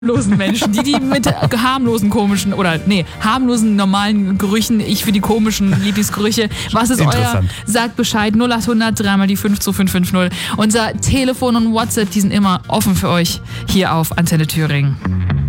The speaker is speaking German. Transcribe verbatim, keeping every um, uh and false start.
harmlosen Menschen, die, die mit harmlosen, komischen, oder nee, harmlosen, normalen Gerüchen, ich für die komischen Lieblingsgerüche. Was ist euer? Sagt Bescheid, null acht hundert, dreimal die fünf zwei fünf fünf null. Unser Telefon und WhatsApp, die sind immer offen für euch hier auf Antenne Thüringen.